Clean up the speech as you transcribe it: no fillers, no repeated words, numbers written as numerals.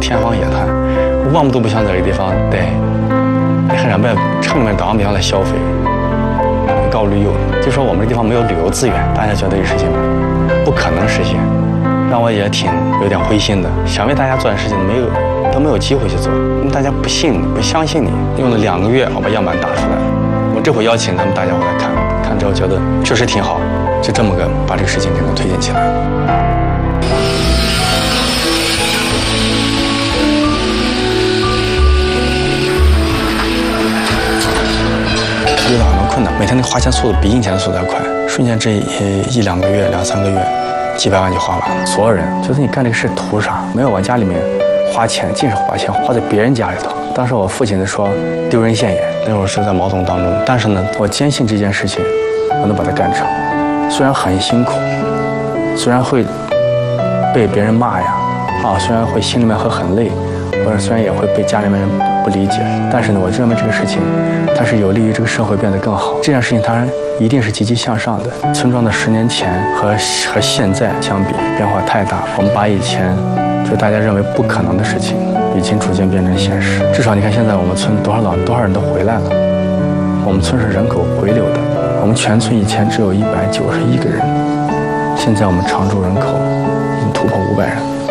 天方夜谭。我们都不想在这个地方待，也很想在城里面当地方来消费、搞旅游。就说我们这地方没有旅游资源，大家觉得这事情不可能实现，让我也挺有点灰心的。想为大家做点事情，都没有机会去做，因为大家不信你，不相信你。用了2个月，我把样板打出来了。我这回邀请他们大家伙来看之后，觉得确实挺好，就这么个把这个事情给它推进起来。遇到很多困难，每天那花钱速度比印钱的速度还快，瞬间这1、2个月、2、3个月，几百万就花完了。所有人觉得你干这个事图啥？没有往家里面花钱，尽是把钱花在别人家里头。当时我父亲说丢人现眼，那会儿是在矛盾当中，但是呢，我坚信这件事情我能把它干成，虽然很辛苦，虽然会被别人骂呀，虽然会心里面会很累，或者虽然也会被家里面人不理解，但是呢，我认为这个事情它是有利于这个社会变得更好。这件事情它一定是积极向上的。村庄的10年前和现在相比变化太大，我们把以前就大家认为不可能的事情，已经逐渐变成现实。至少你看现在我们村多少人都回来了，我们村是人口回流的，我们全村以前只有191个人，现在我们常住人口已经突破500人。